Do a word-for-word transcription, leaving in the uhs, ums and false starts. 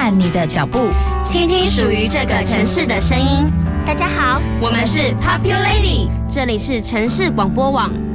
慢你的脚步， 听听属于这个城市的声音。 大家好， 我们是 Popular Lady， 这里是城市广播网。